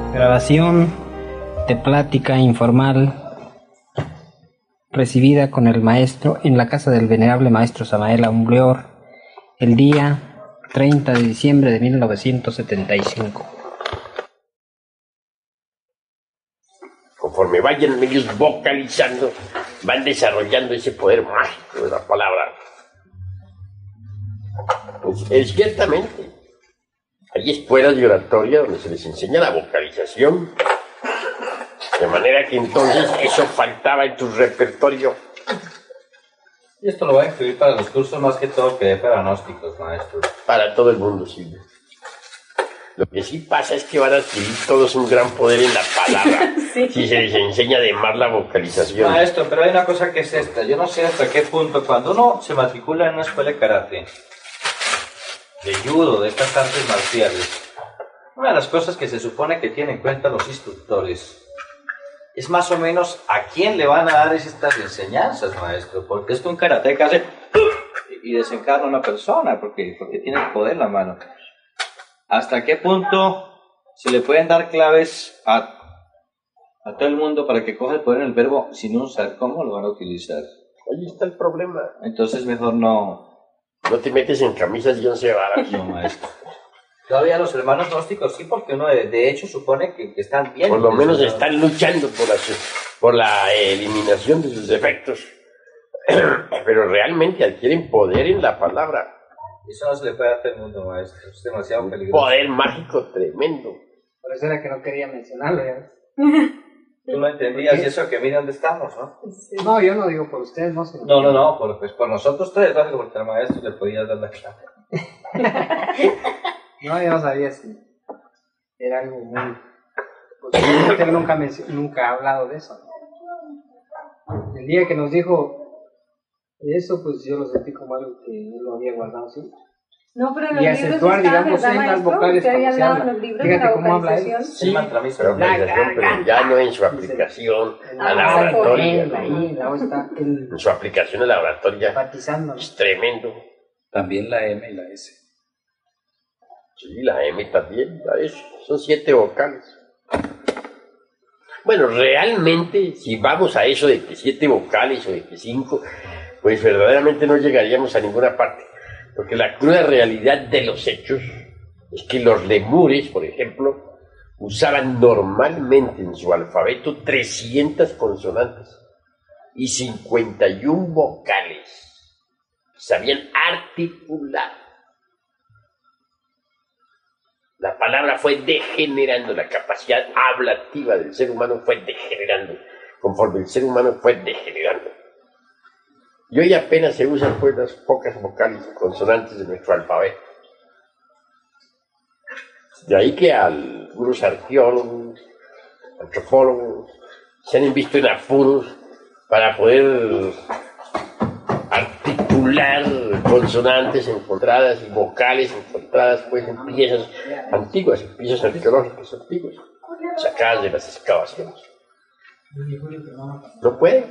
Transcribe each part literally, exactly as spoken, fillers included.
Grabación de plática informal recibida con el maestro en la casa del venerable maestro Samael Aumbleor el día treinta de diciembre de mil novecientos setenta y cinco. Conforme vayan ellos vocalizando, van desarrollando ese poder mágico de la palabra. Pues, es, ciertamente, hay escuelas de oratoria donde se les enseña la vocalización, de manera que entonces eso faltaba en tu repertorio. Y esto lo voy a escribir para los cursos más que todo que de para gnósticos, maestro. Para todo el mundo, sí. Lo que sí pasa es que van a adquirir todos un gran poder en la palabra, sí. Si se les enseña además la vocalización. Maestro, pero hay una cosa que es esta. Yo no sé hasta qué punto, cuando uno se matricula en una escuela de karate, de judo, de estas artes marciales, una de las cosas que se supone que tienen en cuenta los instructores es más o menos a quién le van a dar estas enseñanzas, maestro, porque es que un karateca hace y desencarna a una persona porque, porque tiene el poder en la mano. ¿Hasta qué punto se le pueden dar claves a, a todo el mundo para que coja el poder en el verbo sin un saber cómo lo van a utilizar? Ahí está el problema. Entonces mejor no... No te metes en camisas y once varas. No, maestro. Todavía los hermanos gnósticos sí, porque uno de, de hecho supone que, que están bien. Por lo menos están luchando por la, por la eliminación de sus defectos. Pero realmente adquieren poder en la palabra. Eso no se le puede dar a todo el mundo, maestro. Es demasiado peligroso. Un poder mágico tremendo. Por eso era que no quería mencionarlo, ¿ya? Tú lo entendías y eso que mira dónde estamos, ¿no? Sí. No, yo no digo por ustedes, no sé. No, no, no, por, pues por nosotros tres, ¿no? Porque al maestro le podías dar la clave. No, yo no sabía si era algo muy... Pues usted nunca, me, nunca ha hablado de eso. El día que nos dijo eso, pues yo lo sentí como algo que él lo había guardado siempre. No, pero en y los acentuar, libros digamos, está, en las maestro, vocales usted había como se hablado en habla. los libros Fíjate de la cómo habla él. vocalización. Sí, pero, pero ya no en su aplicación a la Ah, oratoria. Él, ahí, la está, él, en su aplicación a la oratoria enfatizando. es tremendo. También la M y la S. Sí, la M también, la S. Son siete vocales. Bueno, realmente, si vamos a eso de que siete vocales o de que cinco, pues verdaderamente no llegaríamos a ninguna parte. Porque la cruda realidad de los hechos es que los lemures, por ejemplo, usaban normalmente en su alfabeto trescientas consonantes y cincuenta y una vocales. Sabían articular. La palabra fue degenerando, la capacidad hablativa del ser humano fue degenerando, conforme el ser humano fue degenerando. Y hoy apenas se usan pues las pocas vocales y consonantes de nuestro alfabeto. De ahí que algunos arqueólogos, antropólogos, se han visto en apuros para poder articular consonantes encontradas y vocales encontradas pues en piezas antiguas, en piezas arqueológicas antiguas, sacadas de las excavaciones. No pueden.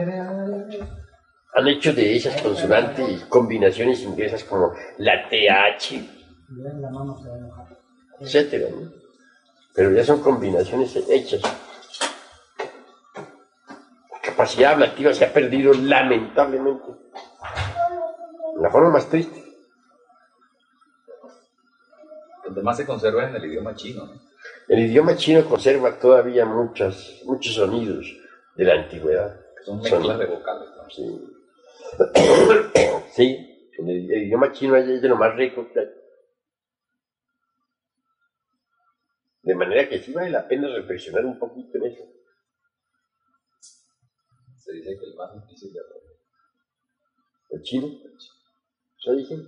Han hecho de esas consonantes combinaciones inglesas como la T H, etcétera, ¿no? Pero ya son combinaciones hechas. La capacidad hablativa se ha perdido lamentablemente. La forma más triste. Donde más se conserva es en el idioma chino, ¿no? El idioma chino conserva todavía muchas, muchos sonidos de la antigüedad. Son mezclas de vocales, ¿no? Sí. Sí, en el, el idioma chino es de lo más rico que hay. De manera que sí vale la pena reflexionar un poquito en eso. Se dice que el más difícil de aprender. ¿El chino? ¿Eso dicen?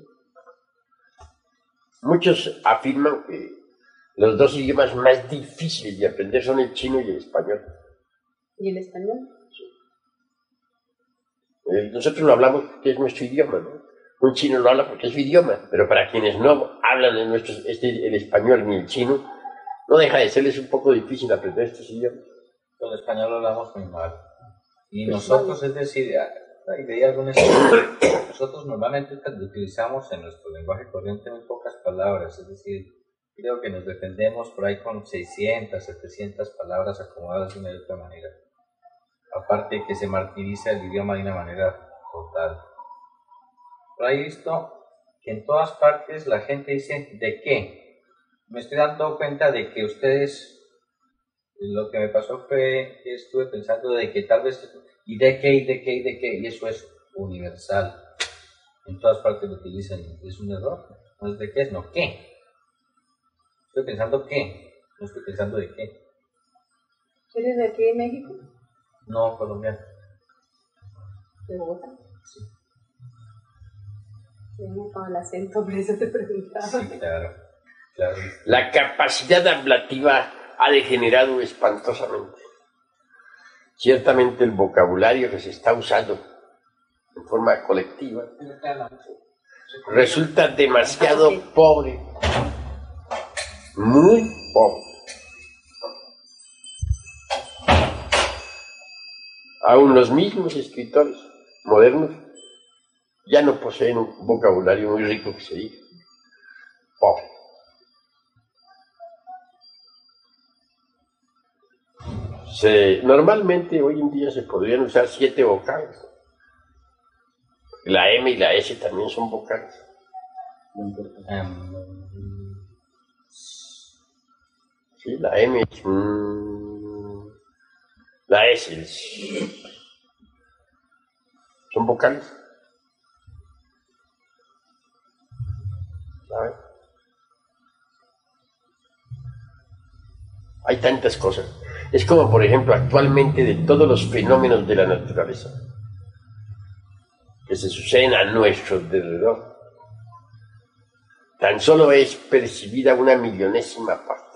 Muchos afirman que los dos idiomas más difíciles de aprender son el chino y el español. ¿Y el español? Nosotros lo hablamos porque es nuestro idioma, ¿no? Un chino lo habla porque es su idioma, pero para quienes no hablan en nuestro, este, el español ni el chino, no deja de serles un poco difícil aprender estos idiomas. Con el español lo hablamos muy mal. Y pues nosotros, no. Es decir, hay de algunas nosotros normalmente utilizamos en nuestro lenguaje corriente muy pocas palabras, es decir, Creo que nos defendemos por ahí con seiscientas, setecientas palabras acomodadas de una y otra manera. Aparte que se martiriza el idioma de una manera total. Por ahí he visto que en todas partes la gente dice ¿de qué? Me estoy dando cuenta de que ustedes, lo que me pasó fue que estuve pensando de que tal vez, ¿y de qué? ¿Y de qué? ¿Y de qué? Y eso es universal. En todas partes lo utilizan. ¿Es un error? No es de qué, es no qué. Estoy pensando qué, no estoy pensando de qué. ¿Eres de aquí de México? No, colombiano. ¿De Bogotá? Sí. Tengo con el acento, por eso te preguntaba. Sí, claro. claro. La capacidad ablativa ha degenerado espantosamente. Ciertamente el vocabulario que se está usando en forma colectiva resulta demasiado pobre, muy pobre. Aún los mismos escritores modernos ya no poseen un vocabulario muy rico que se diga. Pobre. Se, normalmente hoy en día se podrían usar siete vocales. La M y la S también son vocales. Um, Sí, la M es mm, la S es, son vocales. ¿Saben? Hay tantas cosas. Es como, por ejemplo, actualmente de todos los fenómenos de la naturaleza que se suceden a nuestro alrededor, tan solo es percibida una millonésima parte.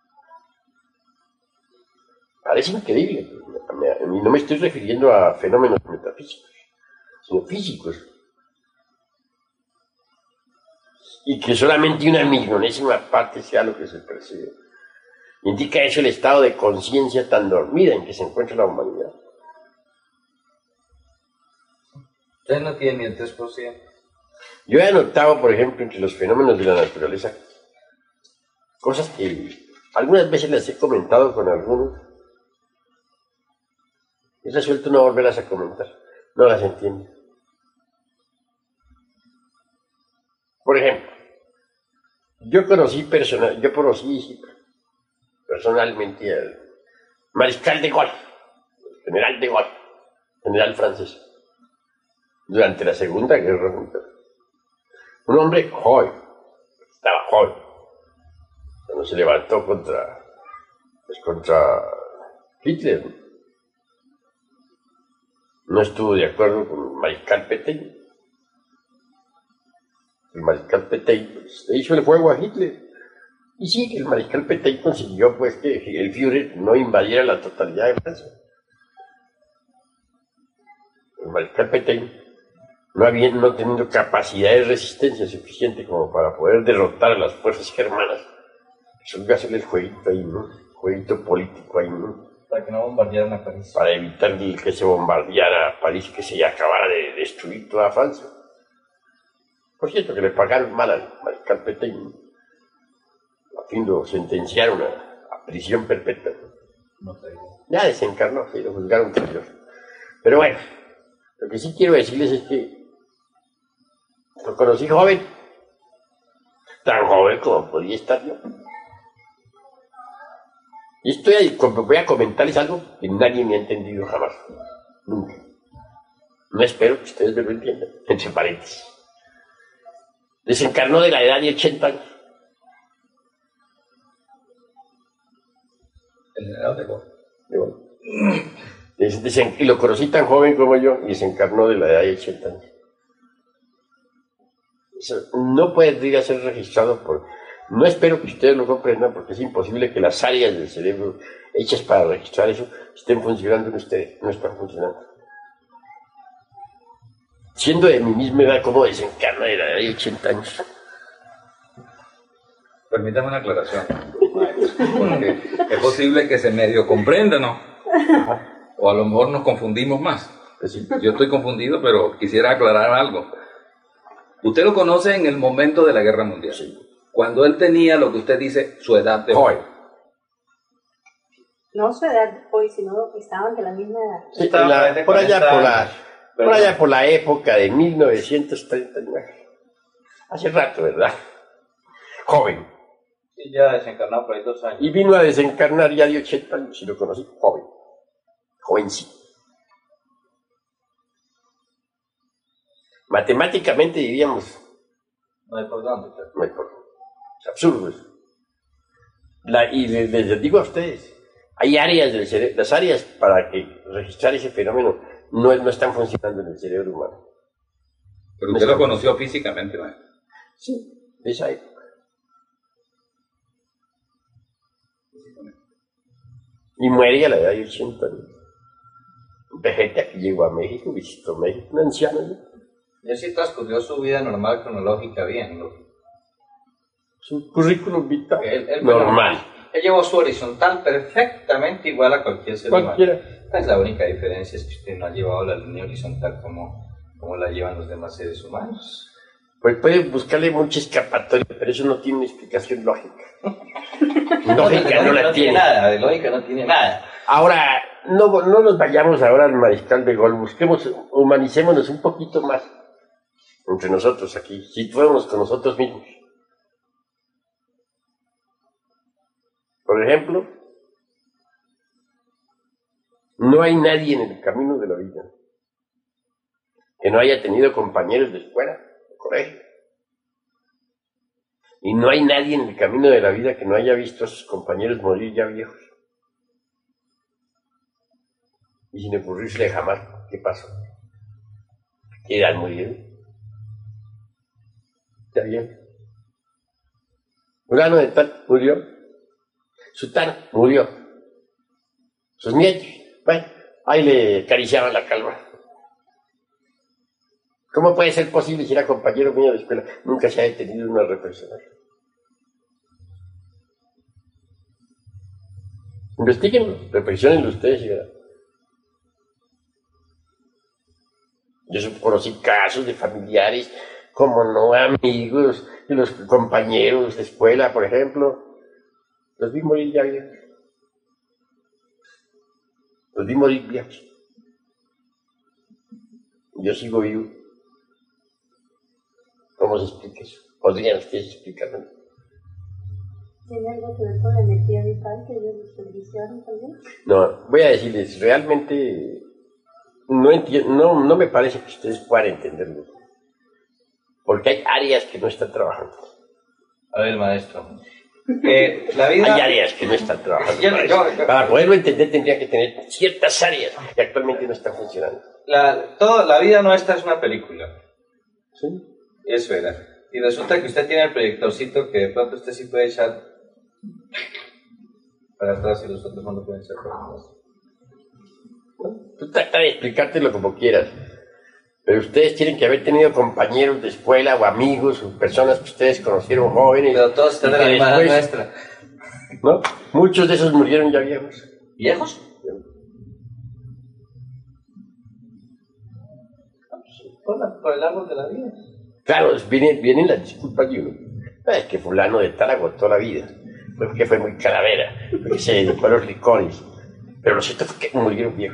Parece increíble, y no me estoy refiriendo a fenómenos metafísicos, sino físicos. Y que solamente una millonésima parte sea lo que se percibe. Indica eso el estado de conciencia tan dormida en que se encuentra la humanidad. Ustedes no tienen ni el tres por ciento. Yo he anotado, por ejemplo, entre los fenómenos de la naturaleza, cosas que algunas veces las he comentado con algunos. He resuelto no volverlas a comentar, no las entiendo. Por ejemplo, yo conocí personal, yo conocí personalmente al mariscal de Gaulle, el general de Gaulle, general francés, durante la Segunda Guerra Mundial. Un hombre joven, estaba joven, cuando se levantó contra, pues contra Hitler. No estuvo de acuerdo con el mariscal Pétain. El mariscal Pétain pues, le hizo el fuego a Hitler. Y sí, el mariscal Pétain consiguió pues, que el Führer no invadiera la totalidad de Francia. El mariscal Pétain, no, había, no teniendo capacidad de resistencia suficiente como para poder derrotar a las fuerzas germanas, resolvió hacerle el jueguito ahí, ¿no? Jueguito político ahí, ¿no? Para que no bombardearan a París. Para evitar que se bombardeara a París, que se acabara de destruir toda Francia. Por cierto, que le pagaron mal al mariscal Pétain. A fin lo sentenciaron a, a prisión perpetua. No sé. Ya desencarnó, sí, lo juzgaron traidor. Pero bueno, lo que sí quiero decirles es que lo conocí joven, tan joven como podía estar yo. Y estoy, voy a comentarles algo que nadie me ha entendido jamás, nunca. No espero que ustedes me lo entiendan, entre paréntesis. Desencarnó de la edad de ochenta años. El general de Gaulle. De Gaulle. Des, desen, y lo conocí tan joven como yo y desencarnó de la edad de ochenta años. Eso no podría ser registrado por... No espero que ustedes lo comprendan porque es imposible que las áreas del cerebro hechas para registrar eso estén funcionando en ustedes, no están funcionando. Siendo de mi misma edad, ¿cómo desencarna de la edad de ochenta años? Permítame una aclaración, porque es posible que se medio comprenda, ¿no? O a lo mejor nos confundimos más. Pues sí. Yo estoy confundido, pero quisiera aclarar algo. Usted lo conoce en el momento de la Guerra Mundial. Sí. cuando él tenía lo que usted dice, su edad de Joven. No su edad hoy, sino estaban de la misma edad. Sí, Estaba en la- más de por allá cuarenta por la, años. por allá por la época de mil novecientos treinta y nueve. Hace rato, ¿verdad? Joven. Sí, ya desencarnado por ahí dos años. Y vino a desencarnar ya de ochenta años, y lo conocí, joven. Jovencito. Matemáticamente diríamos, No hay por dónde. Pero... no hay por- es absurdo eso. La- y les, les digo a ustedes, hay áreas del cerebro, las áreas para que registrar ese fenómeno no, no están funcionando en el cerebro humano. Pero usted lo conoció físicamente, maestro. Sí, de esa época. Y muere a la edad de ochenta años. Un vejete aquí llegó a México, visitó México, un anciano, ¿no? Y él sí transcurrió su vida normal, cronológica, bien. ¿No? Su currículum vital Él, él- normal. Él llevó su horizontal perfectamente igual a cualquier ser humano. Cualquiera. Pues la única diferencia es que usted no ha llevado la línea horizontal como, como la llevan los demás seres humanos. Pues puede buscarle mucha escapatoria, pero eso no tiene una explicación lógica. Lógica no la tiene. nada, de lógica no tiene nada. Ahora, no, no nos vayamos ahora al Mariscal de Gol, busquemos, humanicémonos un poquito más entre nosotros aquí, situémonos con nosotros mismos. Por ejemplo, no hay nadie en el camino de la vida que no haya tenido compañeros de escuela, de colegio. Y no hay nadie en el camino de la vida que no haya visto a sus compañeros morir ya viejos. Y sin ocurrirse jamás, ¿qué pasó? ¿Qué edad murieron? ¿Está bien? Fulano de tal murió. Sutano murió. Sus nietos, bueno, ahí le acariciaban la calva. ¿Cómo puede ser posible si era compañero mío de escuela? Nunca se ha detenido una reflexión. Investíguenlo, reflexionenlo ustedes y verán. Yo conocí casos de familiares, como no amigos, de los compañeros de escuela, por ejemplo. Los vi morir ya viejos. Los vi morir viejos. Yo sigo vivo. ¿Cómo se explica eso? ¿Podrían ustedes explicarlo? ¿Tiene algo que ver con la energía vital que ellos desperdiciaron también? No, voy a decirles, realmente no, entiendo, no, no me parece que ustedes puedan entenderlo. Porque hay áreas que no están trabajando. A ver, maestro. Eh, la vida... Hay áreas que no están trabajando. Yo- para, yo- eso. yo- Para poderlo entender tendría que tener ciertas áreas que actualmente no están funcionando. La, todo, la vida nuestra es una película. ¿Sí? Eso era. Y resulta que usted tiene el proyectorcito que de pronto usted sí puede echar para atrás y los otros no lo pueden echar para atrás. Tú trata de explicártelo como quieras. Pero ustedes tienen que haber tenido compañeros de escuela o amigos o personas que ustedes conocieron jóvenes. Pero todos están y de la que misma edad después, nuestra. ¿no? Muchos de esos murieron ya viejos. ¿Viejos? Por, la- por el árbol de la vida. Claro, vienen, vienen las disculpas de uno. "Ah, es que fulano de tal agotó la vida. Fue porque fue muy calavera, porque se dedicó a los licores. Pero lo cierto fue que murieron viejos.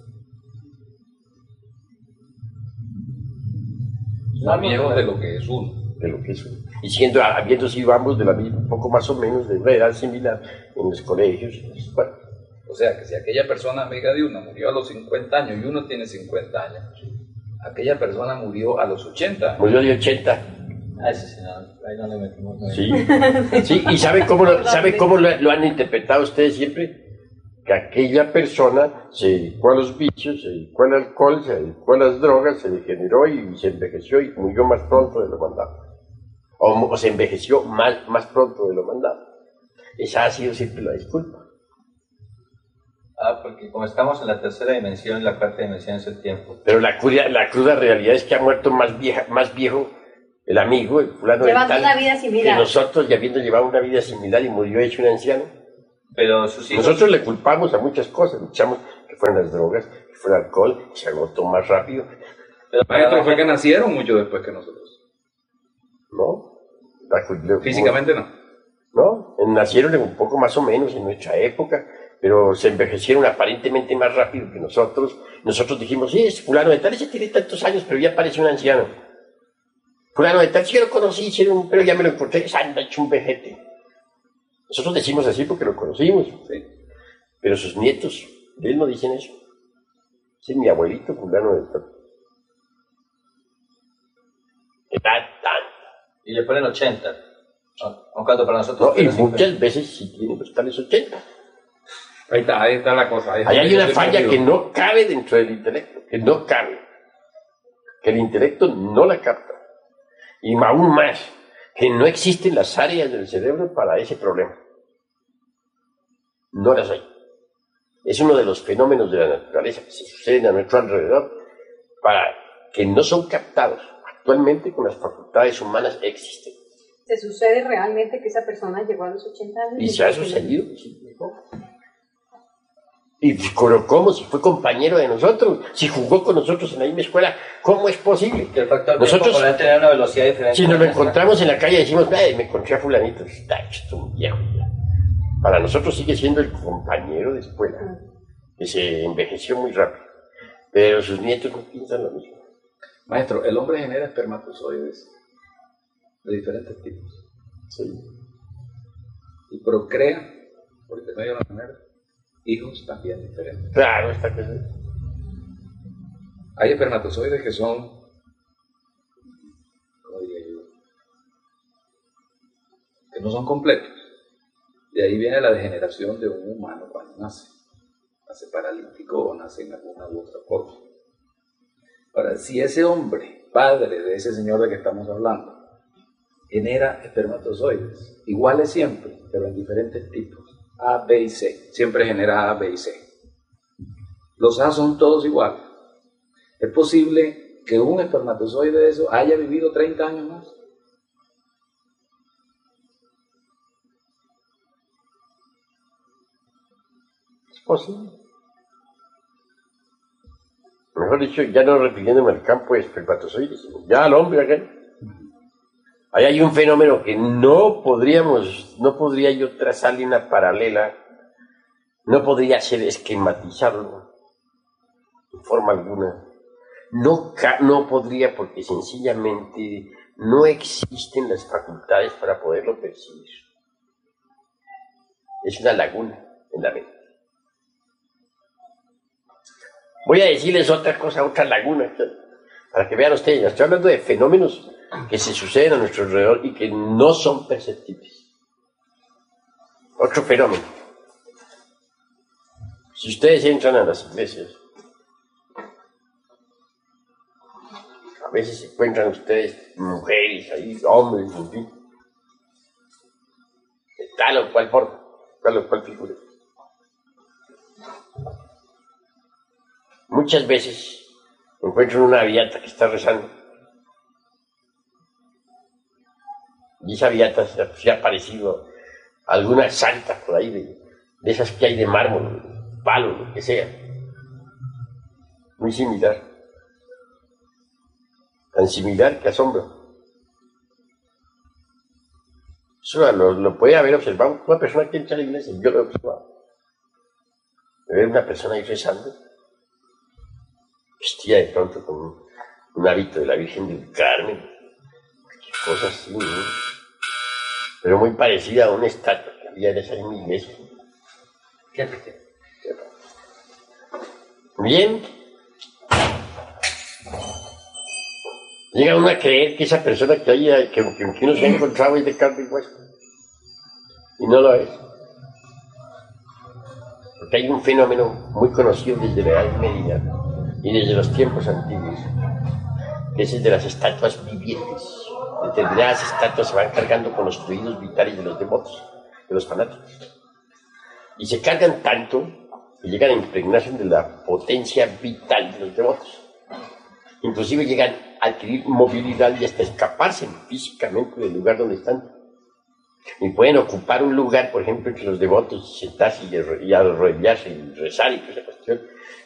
Más viejos de lo que es uno. De lo que es uno. Y siendo, habiendo sido ambos de la misma, un poco más o menos de una edad similar en los colegios, pues, bueno, O sea, que si aquella persona amiga de uno murió a los cincuenta años y uno tiene cincuenta años, aquella persona murió a los ochenta. murió de ochenta. Ah, ese sí, no, ahí no le metimos. No. Sí, sí, y ¿sabe cómo, lo, ¿sabe cómo lo, lo han interpretado ustedes siempre? Que aquella persona se dedicó a los vicios, se dedicó al alcohol, se dedicó a las drogas, se degeneró y se envejeció y murió más pronto de lo mandado. O, o se envejeció más, más pronto de lo mandado. Esa ha sido siempre la disculpa. Ah, porque como estamos en la tercera dimensión, la cuarta dimensión es el tiempo. Pero la cruda, la cruda realidad es que ha muerto más, vieja, más viejo el amigo, el fulano de Llevando tal, una vida similar. que nosotros, ya habiendo llevado una vida similar y murió hecho un anciano. Pero sus hijos... Nosotros le culpamos a muchas cosas, echamos que fueron las drogas, que fue el alcohol, que se agotó más rápido, pero Maestro, fue que nacieron mucho después que nosotros. ¿no? Físicamente no. No, nacieron un poco más o menos en nuestra época, pero se envejecieron aparentemente más rápido que nosotros. Nosotros dijimos, sí, es fulano de tal, ese tiene tantos años, pero ya parece un anciano. Fulano de tal, sí, yo lo conocí, sí, pero ya me lo encontré, anda hecho un vejete. Nosotros decimos así porque lo conocimos, ¿sí? Pero sus nietos, él no dicen eso. Sí, mi abuelito fulano de tal. Edad tanta. Y le ponen ochenta. ¿O cuánto para nosotros? No, y muchas veces sí tienen los tales ochenta. Ahí está, ahí está la cosa. Ahí, Ahí hay una falla perdido. que no cabe dentro del intelecto, que no cabe. Que el intelecto no la capta. Y aún más, que no existen las áreas del cerebro para ese problema. No las hay. Es uno de los fenómenos de la naturaleza que se suceden a nuestro alrededor, para que no son captados. Actualmente con las facultades humanas existen. ¿Se sucede realmente que esa persona llegó a los ochenta años? Y se ha sucedido, sí, y pero ¿cómo? Si fue compañero de nosotros, si jugó con nosotros en la misma escuela, ¿cómo es posible? El factor Nosotros, podrá tener una velocidad diferente. si nos lo encontramos en la calle, decimos, ay, me encontré a fulanito, está hecho un viejo. Para nosotros sigue siendo el compañero de escuela, que se envejeció muy rápido, pero sus nietos no piensan lo mismo. Maestro, el hombre genera espermatozoides de diferentes tipos. Sí. Y procrea, por intermedio de la mujer, hijos también diferentes. Claro, está que sí. Hay espermatozoides que son, ¿cómo diría yo? Que no son completos. De ahí viene la degeneración de un humano cuando nace. Nace paralítico o nace en alguna u otra cosa. Ahora, si ese hombre, padre de ese señor de que estamos hablando, genera espermatozoides, iguales siempre, pero en diferentes tipos, A, B y C, siempre genera A, B y C. Los A son todos iguales. ¿Es posible que un espermatozoide de eso haya vivido treinta años más? Es posible. Mejor dicho, ya no refiriéndome al campo de espermatozoides, sino ya al hombre aquel. Ahí hay un fenómeno que no podríamos, no podría yo trazarle una paralela, no podría ser esquematizarlo de forma alguna. No, no podría porque sencillamente no existen las facultades para poderlo percibir. Es una laguna en la mente. Voy a decirles otra cosa, otra laguna, para que vean ustedes. Estoy hablando de fenómenos que se suceden a nuestro alrededor y que no son perceptibles. Otro fenómeno. Si ustedes entran a las iglesias, a veces se encuentran ustedes mujeres ahí, hombres, en fin, de tal o cual forma, tal o cual figura. Muchas veces encuentran una beata que está rezando. Y esa beata se, se ha parecido a alguna santa por ahí, de, de esas que hay de mármol, de palo, lo que sea. Muy similar. Tan similar que asombra. Eso lo, lo puede haber observado una persona que entra a la iglesia, yo lo he observado. Ver una persona ahí rezando, vestida de pronto con un, un hábito de la Virgen del Carmen, cosas así, ¿no? Pero muy parecida a una estatua que había de esa en mi iglesia. ¿Qué hace? Bien. Llega uno a creer que esa persona que, haya, que, que, que uno se ha encontrado es de carne y hueso. Y no lo es. Porque hay un fenómeno muy conocido desde la Edad Media y desde los tiempos antiguos, que es el de las estatuas vivientes. Determinadas estatuas se van cargando con los fluidos vitales de los devotos, de los fanáticos. Y se cargan tanto que llegan a impregnarse de la potencia vital de los devotos. Inclusive llegan a adquirir movilidad y hasta escaparse físicamente del lugar donde están. Y pueden ocupar un lugar, por ejemplo, entre los devotos, y sentarse y arrodillarse y rezar y toda esa cuestión.